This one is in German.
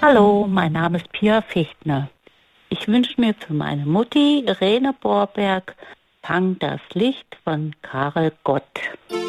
Hallo, mein Name ist Pia Fichtner. Ich wünsche mir für meine Mutti, Irene Borberg, Fang das Licht von Karel Gott.